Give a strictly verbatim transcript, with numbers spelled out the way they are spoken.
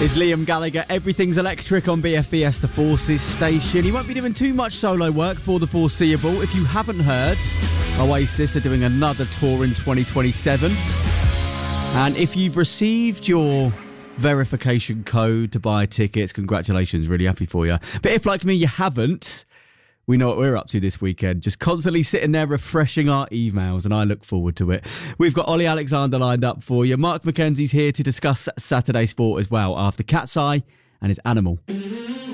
It's Liam Gallagher. Everything's electric on B F B S, the Forces station. He won't be doing too much solo work for the foreseeable. If you haven't heard, Oasis are doing another tour in twenty twenty-seven. And if you've received your verification code to buy tickets, congratulations, really happy for you. But if, like me, you haven't, we know what we're up to this weekend. Just constantly sitting there refreshing our emails, and I look forward to it. We've got Ollie Alexander lined up for you. Mark McKenzie's here to discuss Saturday sport as well after Cat's Eye and his Animal.